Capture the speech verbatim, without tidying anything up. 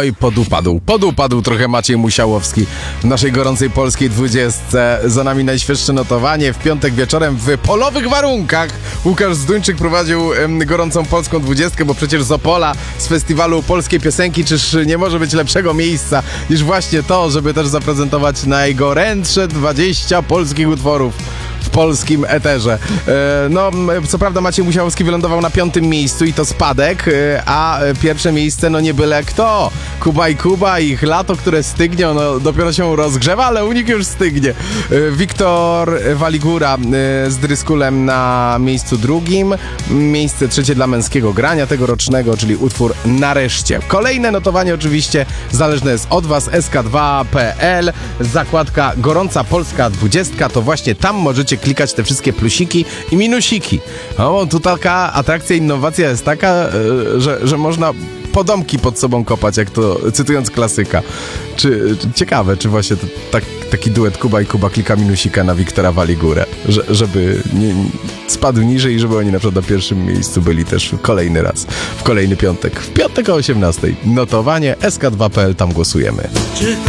Oj, podupadł, podupadł trochę Maciej Musiałowski w naszej gorącej polskiej dwudziestce. Za nami najświeższe notowanie. W piątek wieczorem w polowych warunkach Łukasz Zduńczyk prowadził em, gorącą polską dwudziestkę, bo przecież z Opola, z festiwalu polskiej piosenki, czyż nie może być lepszego miejsca niż właśnie to, żeby też zaprezentować najgorętsze dwadzieścia polskich utworów w polskim eterze. E, no, co prawda Maciej Musiałowski wylądował na piątym miejscu i to spadek, e, a pierwsze miejsce no nie byle kto. Kuba i Kuba, ich lato, które stygnie, ono dopiero się rozgrzewa, ale u nich już stygnie. E, Wiktor Waligura e, z Dryskulem na miejscu drugim, miejsce trzecie dla męskiego grania tegorocznego, czyli utwór Nareszcie. Kolejne notowanie oczywiście zależne jest od was, S K dwa kropka P L, zakładka Gorąca Polska dwudziestka, to właśnie tam możecie klikać te wszystkie plusiki i minusiki. O, tu taka atrakcja, innowacja jest taka, że, że można podomki pod sobą kopać, jak to cytując klasyka. Czy, ciekawe, czy właśnie to, tak, taki duet Kuba i Kuba klika minusika na Wiktora Waligurę, że, żeby nie, spadł niżej i żeby oni na przykład na pierwszym miejscu byli też kolejny raz, w kolejny piątek. W piątek o osiemnastej. Notowanie S K dwa kropka P L, tam głosujemy.